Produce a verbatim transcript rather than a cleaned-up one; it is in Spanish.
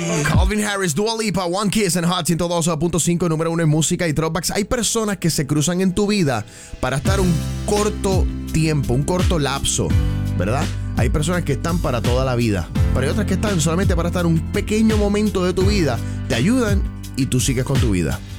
Calvin Harris, Dua Lipa, One Kiss en Hot ciento dos punto cinco, número uno en música y throwbacks. Hay personas que se cruzan en tu vida para estar un corto tiempo, un corto lapso, ¿verdad? Hay personas que están para toda la vida, pero hay otras que están solamente para estar un pequeño momento de tu vida. Te ayudan y tú sigues con tu vida.